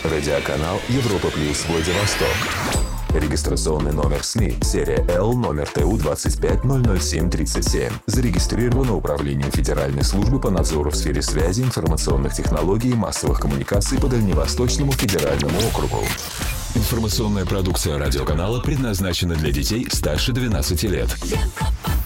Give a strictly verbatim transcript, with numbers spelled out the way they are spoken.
Радиоканал Европа Плюс Владивосток. Регистрационный номер СМИ, серия Л, номер Т У двадцать пять ноль ноль семь тридцать семь. Зарегистрировано Управлением Федеральной службы по надзору в сфере связи, информационных технологий и массовых коммуникаций по Дальневосточному федеральному округу. Информационная продукция радиоканала предназначена для детей старше двенадцати лет.